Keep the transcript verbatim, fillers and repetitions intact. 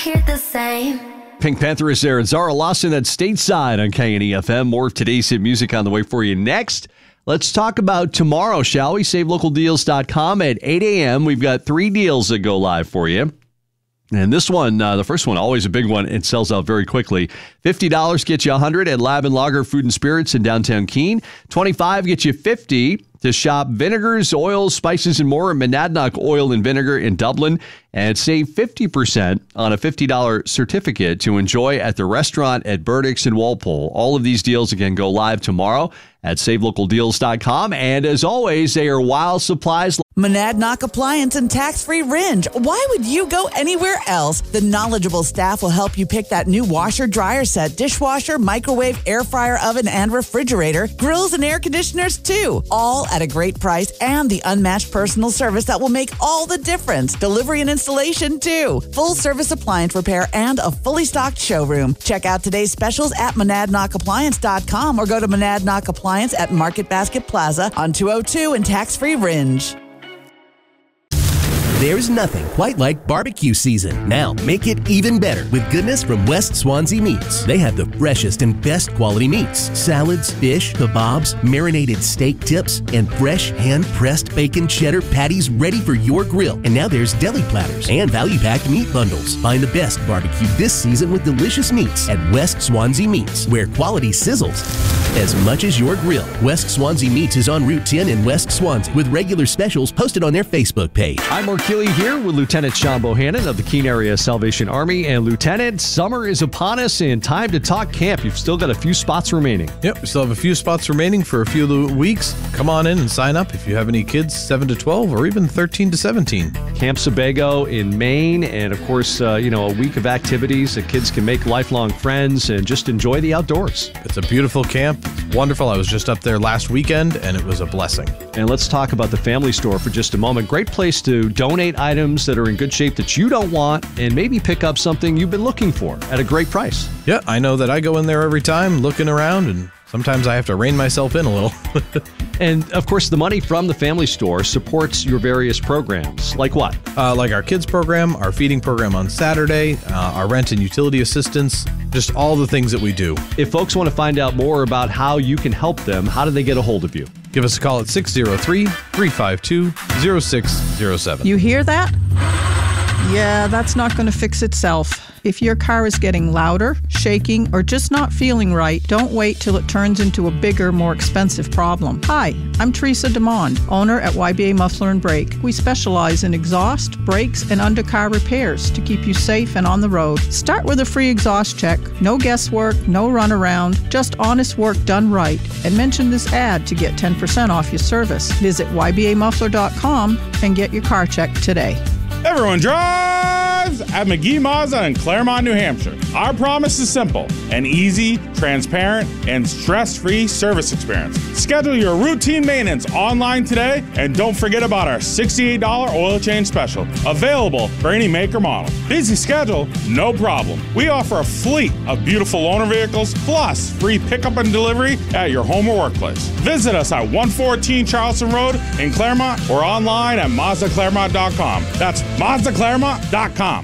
hear the same. Pink Panther is there, and Zara Lawson at Stateside on K N E F M. More of today's hit music on the way for you next. Let's talk about tomorrow, shall we? Save Local Deals dot com at eight a.m. We've got three deals that go live for you. And this one, uh, the first one, always a big one. It sells out very quickly. fifty dollars gets you one hundred dollars at Lab and Lager Food and Spirits in downtown Keene. twenty-five dollars gets you fifty dollars to shop vinegars, oils, spices, and more at Monadnock Oil and Vinegar in Dublin. And save fifty percent on a fifty dollars certificate to enjoy at the restaurant at Burdick's in Walpole. All of these deals, again, go live tomorrow at Save Local Deals dot com. And as always, they are while supplies. Monadnock Appliance and Tax-Free Ringe. Why would you go anywhere else? The knowledgeable staff will help you pick that new washer, dryer set, dishwasher, microwave, air fryer, oven, and refrigerator, grills and air conditioners too. All at a great price and the unmatched personal service that will make all the difference. Delivery and installation too. Full service appliance repair and a fully stocked showroom. Check out today's specials at Monadnock Appliance dot com or go to Monadnock Appliance at Market Basket Plaza on two oh two and Tax-Free Ringe. There's nothing quite like barbecue season. Now, make it even better with goodness from West Swansea Meats. They have the freshest and best quality meats, salads, fish, kebabs, marinated steak tips, and fresh hand-pressed bacon cheddar patties ready for your grill. And now there's deli platters and value-packed meat bundles. Find the best barbecue this season with delicious meats at West Swansea Meats, where quality sizzles as much as your grill. West Swansea Meats is on Route ten in West Swansea with regular specials posted on their Facebook page. I'm Mark Keeley here with Lieutenant Sean Bohannon of the Keene Area Salvation Army. And Lieutenant, summer is upon us and time to talk camp. You've still got a few spots remaining. Yep, we still have a few spots remaining for a few weeks. Come on in and sign up if you have any kids seven to twelve or even thirteen to seventeen. Camp Sebago in Maine, and of course, uh, you know, a week of activities that kids can make lifelong friends and just enjoy the outdoors. It's a beautiful camp. It's wonderful. I was just up there last weekend and it was a blessing. And let's talk about the family store for just a moment. Great place to donate items that are in good shape that you don't want and maybe pick up something you've been looking for at a great price. Yeah, I know that I go in there every time looking around, and sometimes I have to rein myself in a little. And, of course, the money from the family store supports your various programs. Like what? Uh, like our kids program, our feeding program on Saturday, uh, our rent and utility assistance, just all the things that we do. If folks want to find out more about how you can help them, how do they get a hold of you? Give us a call at six oh three, three five two, oh six oh seven. You hear that? Yeah, that's not going to fix itself. If your car is getting louder, shaking, or just not feeling right, don't wait till it turns into a bigger, more expensive problem. Hi, I'm Teresa DeMond, owner at Y B A Muffler and Brake. We specialize in exhaust, brakes, and undercar repairs to keep you safe and on the road. Start with a free exhaust check. No guesswork, no runaround, just honest work done right. And mention this ad to get ten percent off your service. Visit Y B A muffler dot com and get your car checked today. Everyone drives at McGee Mazda in Claremont, New Hampshire. Our promise is simple: an easy, transparent, and stress-free service experience. Schedule your routine maintenance online today, and don't forget about our sixty-eight dollars oil change special, available for any make or model. Busy schedule? No problem. We offer a fleet of beautiful loaner vehicles, plus free pickup and delivery at your home or workplace. Visit us at one fourteen Charleston Road in Claremont or online at Mazda Claremont dot com. That's Mazda Claremont dot com.